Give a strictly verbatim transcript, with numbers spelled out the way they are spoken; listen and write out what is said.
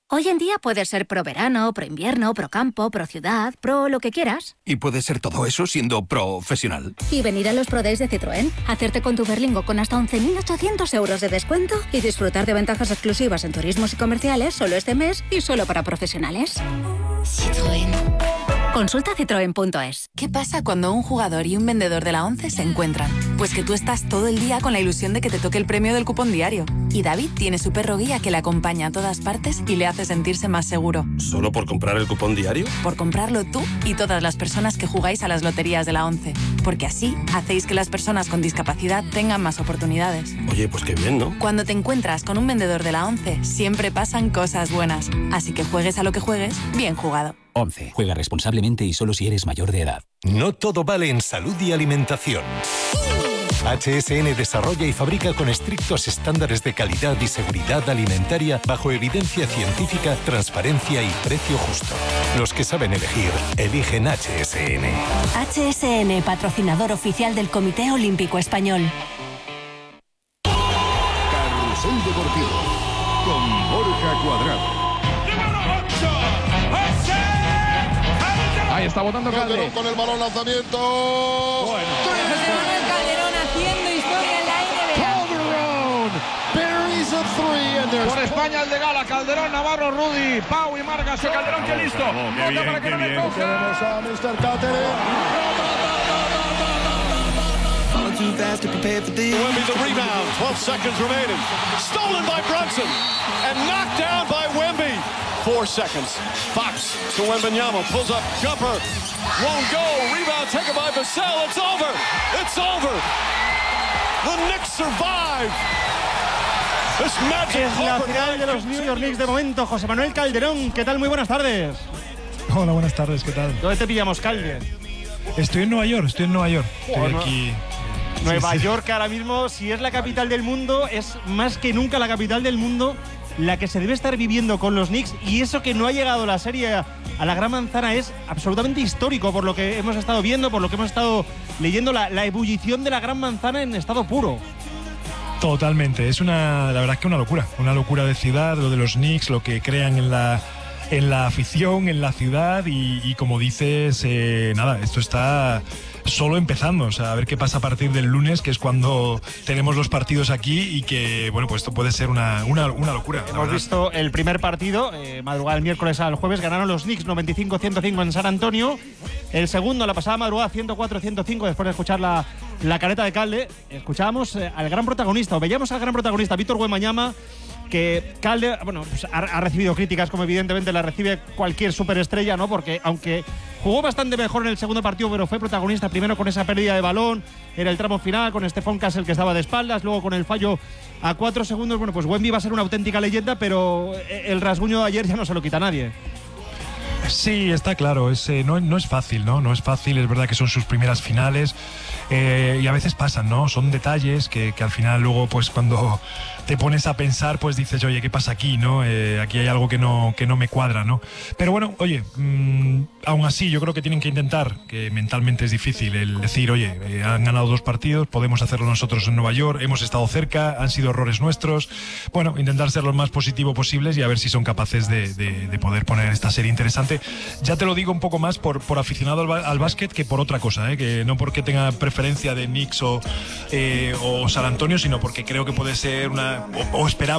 Hoy en día puedes ser pro verano, pro invierno, pro campo, pro ciudad, pro lo que quieras. Y puedes ser todo eso siendo profesional. Y venir a los Pro Days de Citroën, hacerte con tu Berlingo con hasta once mil ochocientos euros de descuento y disfrutar de ventajas exclusivas en turismos y comerciales solo este mes y solo para profesionales. Citroën. Consulta citroen punto es. ¿Qué pasa cuando un jugador y un vendedor de la ONCE se encuentran? Pues que tú estás todo el día con la ilusión de que te toque el premio del cupón diario. Y David tiene su perro guía que le acompaña a todas partes y le hace sentirse más seguro. ¿Solo por comprar el cupón diario? Por comprarlo tú y todas las personas que jugáis a las loterías de la ONCE. Porque así hacéis que las personas con discapacidad tengan más oportunidades. Oye, pues qué bien, ¿no? Cuando te encuentras con un vendedor de la ONCE, siempre pasan cosas buenas. Así que juegues a lo que juegues, bien jugado. ONCE. Juega responsablemente y solo si eres mayor de edad. No todo vale en salud y alimentación. H S N desarrolla y fabrica con estrictos estándares de calidad y seguridad alimentaria bajo evidencia científica, transparencia y precio justo. Los que saben elegir, eligen H S N. H S N, patrocinador oficial del Comité Olímpico Español. Carrusel Deportivo con Borja Cuadrado. Ahí está botando Calderón con el balón lanzamiento. Bueno. Manuel Calderón haciendo historia en la N B A. Calderón buries a three and there's... Por España el de Gala, Calderón, Navarro, Rudy, Pau y Margas. Calderón, qué listo. Oh, qué bien, para que qué no le bien. coja. Tenemos a mister Calderón. Wemby's a rebound. twelve seconds remaining. Stolen by Brunson and knocked down by Wemby. Four seconds. Fox to Wembanyama. Pulls up. Jumper. Won't go. Rebound taken by Vassell. It's over. It's over. The Knicks survive. This magic es la final de los New York Knicks de momento. José Manuel Calderón, ¿qué tal? Muy buenas tardes. Hola, buenas tardes, ¿qué tal? ¿Dónde te pillamos, Calder? Estoy en Nueva York, estoy en Nueva York. Estoy Bueno, aquí. Nueva sí, sí. York ahora mismo, si es la capital del mundo, es más que nunca la capital del mundo, la que se debe estar viviendo con los Knicks, y eso que no ha llegado la serie a, a la Gran Manzana es absolutamente histórico por lo que hemos estado viendo, por lo que hemos estado leyendo, la, la ebullición de la Gran Manzana en estado puro. Totalmente, es una, la verdad que una locura, una locura de ciudad, lo de los Knicks, lo que crean en la, en la afición, en la ciudad, y, y como dices, eh, nada, esto está solo empezando, o sea, a ver qué pasa a partir del lunes, que es cuando tenemos los partidos aquí, y que, bueno, pues esto puede ser una, una, una locura. Hemos visto el primer partido, eh, madrugada del miércoles al jueves, ganaron los Knicks noventa y cinco a ciento cinco en San Antonio. El segundo, la pasada madrugada, ciento cuatro a ciento cinco, después de escuchar la, la careta de Calde, escuchábamos eh, al gran protagonista, o veíamos al gran protagonista, Víctor Wembanyama, que Calde, bueno, pues ha, ha recibido críticas, como evidentemente la recibe cualquier superestrella, ¿no? Porque aunque jugó bastante mejor en el segundo partido, pero fue protagonista primero con esa pérdida de balón en el tramo final, con Stephon Castle, que estaba de espaldas, luego con el fallo a cuatro segundos. Bueno, pues Wemby va a ser una auténtica leyenda, pero el rasguño de ayer ya no se lo quita a nadie. Sí, está claro, es, eh, no, no es fácil, ¿no? No es fácil, es verdad que son sus primeras finales, eh, y a veces pasan, ¿no? Son detalles que, que al final luego, pues cuando te pones a pensar, pues dices, oye, ¿qué pasa aquí, no? Eh, aquí hay algo que no, que no me cuadra, ¿no? Pero bueno, oye, mmm, aún así yo creo que tienen que intentar, que mentalmente es difícil, el decir, oye, eh, han ganado dos partidos, podemos hacerlo nosotros en Nueva York, hemos estado cerca, han sido errores nuestros. Bueno, intentar ser lo más positivo posibles y a ver si son capaces de, de, de poder poner esta serie interesante. Ya te lo digo un poco más por, por aficionado al, al básquet que por otra cosa, ¿eh? Que no porque tenga preferencia de Knicks o, eh, o San Antonio, sino porque creo que puede ser una, o, o esperaba